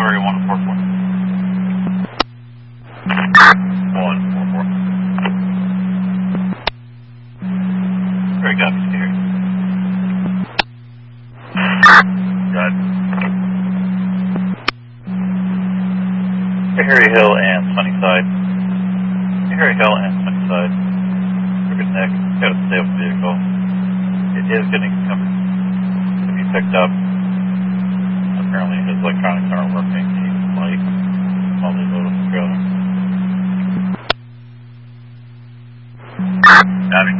Harry 144. 144. Very good, Mr. Harry. Good. Harry Hill and Sunnyside. Harry Hill and Sunnyside. Crooked Neck, got a stable vehicle. It is getting to be picked up. Apparently his electronics aren't working. He's light while they load up the trailer. Got it.